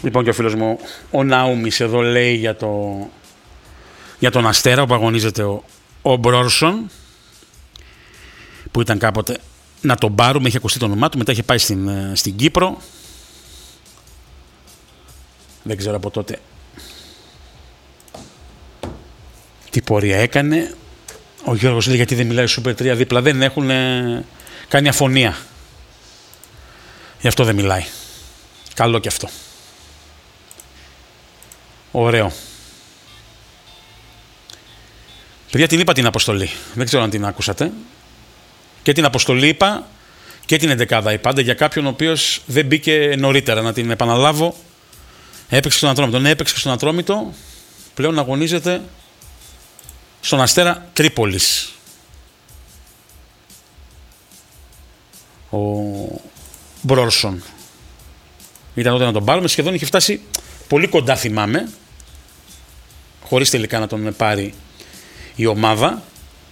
Λοιπόν, και ο φίλος μου ο Ναούμης εδώ λέει για τον Αστέρα που αγωνίζεται ο Μπρόρσον, που ήταν κάποτε να τον πάρουμε, είχε ακουστεί το όνομά του, μετά είχε πάει στην Κύπρο, δεν ξέρω από τότε τι πορεία έκανε. Ο Γιώργος λέει γιατί δεν μιλάει Super 3 δίπλα, δεν έχουν κάνει αφωνία, γι' αυτό δεν μιλάει. Καλό και αυτό. Ωραίο. Παιδιά, την είπα την αποστολή. Δεν ξέρω αν την άκουσατε. Και την αποστολή είπα και την εντεκάδα είπα. Άντε για κάποιον ο οποίος δεν μπήκε νωρίτερα. Να την επαναλάβω. Έπαιξε στον Ατρόμητο. Ναι, έπαιξε στον Ατρόμητο. Πλέον αγωνίζεται στον Αστέρα Τρίπολης. Ο Μπρόρσον. Ήταν τότε να τον πάρουμε. Σχεδόν είχε φτάσει πολύ κοντά, θυμάμαι. Χωρίς τελικά να τον πάρει η ομάδα.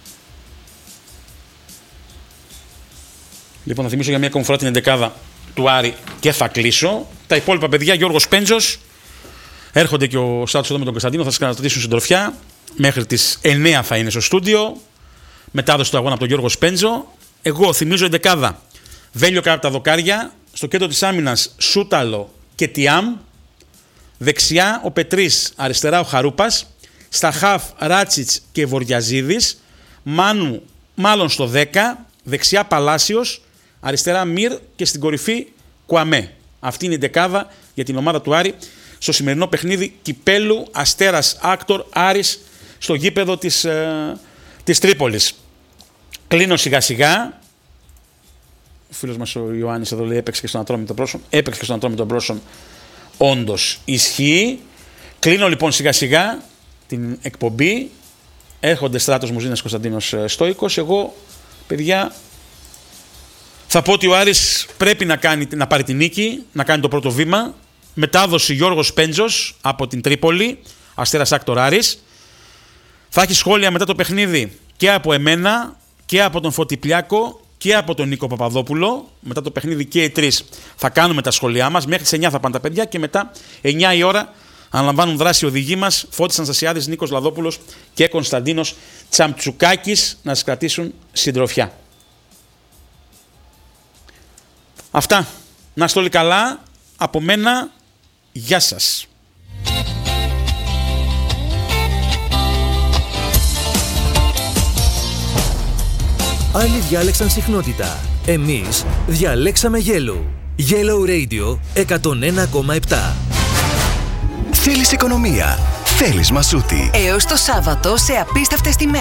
Λοιπόν, να θυμίσω για μια ακόμη φορά την εντεκάδα του Άρη και θα κλείσω. Τα υπόλοιπα παιδιά, Γιώργος Πέντζος. Έρχονται και ο Σάτος εδώ με τον Κωνσταντίνο, θα σας κατατρέψουν συντροφιά. Μέχρι τις 9 θα είναι στο στούντιο. Μετάδοση του αγώνα από τον Γιώργο Πέντζο. Εγώ θυμίζω εντεκάδα. Βέλιο κάτω από τα δοκάρια. Στο κέντρο της άμυνας Σούταλο και Τιάμ. Δεξιά ο Πετρής, αριστερά ο Χαρούπας. Στα χαφ Ράτσιτς και Βοριαζίδης. Μάνου μάλλον στο 10. Δεξιά Παλάσιος. Αριστερά Μυρ και στην κορυφή Κουαμέ. Αυτή είναι η δεκάδα για την ομάδα του Άρη στο σημερινό παιχνίδι κυπέλου Αστέρας Άκτορ Άρης στο γήπεδο της Τρίπολης. Κλείνω σιγά σιγά. Ο φίλος μας ο Ιωάννης εδώ λέει έπαιξε και στον Ατρόμητο Μπρόσον. Έπαιξε και στον Ατρόμητο Μπρόσον. Όντως ισχύει. Κλείνω λοιπόν σιγά σιγά την εκπομπή. Έρχονται Στράτος Μουζίνας, Κωνσταντίνος Στόικος. Εγώ, παιδιά, θα πω ότι ο Άρης πρέπει να πάρει την νίκη, να κάνει το πρώτο βήμα. Μετάδοση Γιώργος Πέντζος από την Τρίπολη, Αστέρας Άκτορ Άρης. Θα έχει σχόλια μετά το παιχνίδι και από εμένα και από τον Φώτη Πλιάκο και από τον Νίκο Παπαδόπουλο. Μετά το παιχνίδι και οι τρεις θα κάνουμε τα σχόλιά μας. Μέχρι τις 9 θα πάνε τα παιδιά και μετά 9 η ώρα αναλαμβάνουν δράση οι οδηγοί μας Φώτης Αναστασιάδης, Νίκος Λαδόπουλος και Κωνσταντίνος Τσαμτσουκάκης να σας κρατήσουν συντροφιά. Αυτά. Να είστε όλοι καλά. Από μένα, γεια σας. Άλλοι διάλεξαν συχνότητα. Εμείς διαλέξαμε Yellow. Yellow Radio 101,7. Θέλεις οικονομία. Θέλεις Μασούτη. Έως το Σάββατο σε απίστευτες τιμές.